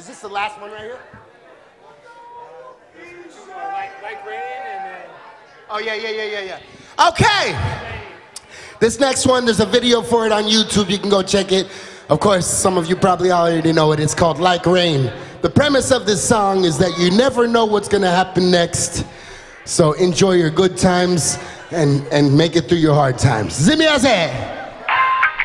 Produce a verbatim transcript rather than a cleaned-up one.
Is this the last one right here? Like, like rain and then... Oh, yeah, yeah, yeah, yeah, yeah. Okay. This next one, there's a video for it on YouTube. You can go check it. Of course, some of you probably already know it. It's called Like Rain. The premise of this song is that you never know what's going to happen next. So enjoy your good times and, and make it through your hard times. Zimiaze!